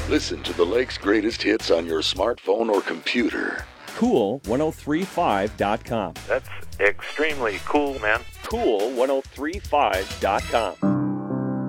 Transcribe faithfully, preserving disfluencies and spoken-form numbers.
Listen to the Lake's greatest hits on your smartphone or computer. Cool ten thirty-five dot com. That's extremely cool, man. Cool ten thirty-five dot com.